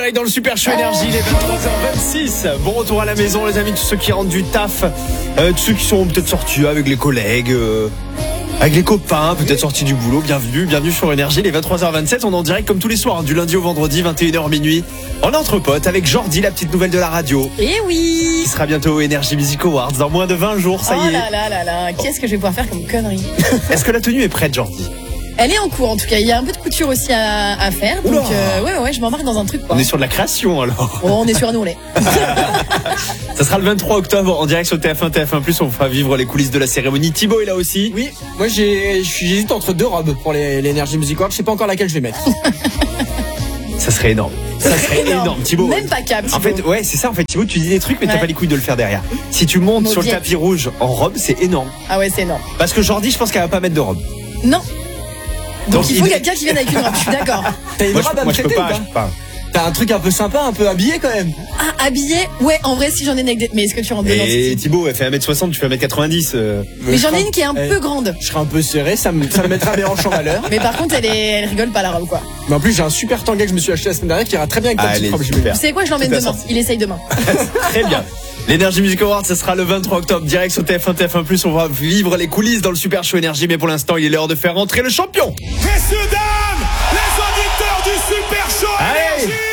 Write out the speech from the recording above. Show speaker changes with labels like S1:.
S1: Dans le Super Show Énergie, il est 23h26. Bon retour à la maison, les amis, tous ceux qui rentrent du taf, tous ceux qui sont peut-être sortis avec les collègues, avec les copains, peut-être sortis du boulot. Bienvenue sur Énergie, les 23h27. On est en direct comme tous les soirs, du lundi au vendredi, 21h minuit. On est entre potes avec Jordi, la petite nouvelle de la radio.
S2: Eh oui.
S1: Qui sera bientôt au Energy Music Awards dans moins de 20 jours, ça y est.
S2: Oh là là, qu'est-ce que je vais pouvoir faire comme connerie.
S1: Est-ce que la tenue est prête, Jordi?
S2: Elle est en cours en tout cas, il y a un peu de couture aussi à faire. Donc ouais, je m'embarque dans un truc quoi.
S1: On est sur de la création alors.
S2: Oh, on est sur un noulet.
S1: Ça sera le 23 octobre en direct sur TF1, TF1+. On fera vivre les coulisses de la cérémonie. Thibaut est là aussi.
S3: Oui, moi j'hésite entre deux robes pour l'Energy Music Awards. Je sais pas encore laquelle je vais mettre.
S1: Ça serait énorme. Ça serait énorme, Thibaut.
S2: Même pas cap.
S1: En fait, ouais, c'est ça. En fait, Thibaut, tu dis des trucs, mais t'as pas les couilles de le faire derrière. Si tu montes sur le tapis rouge en robe, c'est énorme.
S2: Ah ouais, c'est énorme.
S1: Parce que Jordi, je pense qu'elle va pas mettre de robe.
S2: Non. Donc il faut quelqu'un qui vienne avec une robe. Je suis d'accord.
S3: T'as une robe à me prêter ou pas? T'as un truc un peu sympa, un peu habillé quand même.
S2: Ah, habillé? Ouais, en vrai, si j'en ai une avec mais est-ce que tu rentres dedans?
S1: Et Thibaut, elle fait 1m60, tu fais 1m90.
S2: Mais j'en ai une qui est un peu grande.
S3: Je serai un peu serré, ça me mettra mes hanches en valeur.
S2: Mais par contre, elle rigole pas la robe, quoi.
S3: Mais en plus, j'ai un super tanguay que je me suis acheté la semaine dernière qui ira très bien avec ta petite robe.
S2: Vous savez quoi, je l'emmène demain. Il essaye demain.
S1: Très bien. L'Energy Music Awards, ça sera le 23 octobre, direct sur TF1, TF1+. On va vivre les coulisses dans le Super Show Énergie, mais pour l'instant, il est l'heure de faire rentrer le champion.
S4: Messieurs, dames, les auditeurs du Super Show Énergie.